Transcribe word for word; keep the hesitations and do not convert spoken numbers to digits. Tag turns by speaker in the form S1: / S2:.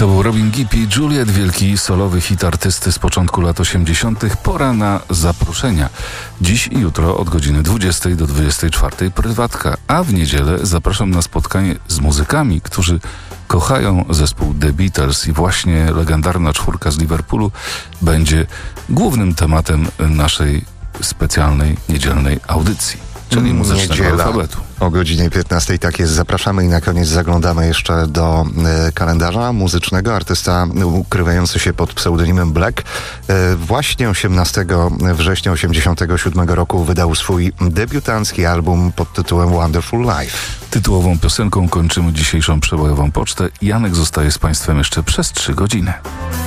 S1: To był Robin Gibb i Juliet, wielki solowy hit artysty z początku lat osiemdziesiątych. Pora na zaproszenia. Dziś i jutro od godziny dwudziestej do dwudziestej czwartej prywatka, a w niedzielę zapraszam na spotkanie z muzykami, którzy kochają zespół The Beatles i właśnie legendarna czwórka z Liverpoolu będzie głównym tematem naszej specjalnej niedzielnej audycji, czyli muzycznego
S2: Niedziela
S1: alfabetu.
S2: O godzinie piętnastej, tak jest, zapraszamy i na koniec zaglądamy jeszcze do e, kalendarza muzycznego. Artysta ukrywający się pod pseudonimem Black e, właśnie osiemnastego września osiemdziesiątego siódmego roku wydał swój debiutancki album pod tytułem Wonderful Life.
S1: Tytułową piosenką kończymy dzisiejszą przebojową pocztę. Janek zostaje z Państwem jeszcze przez trzy godziny.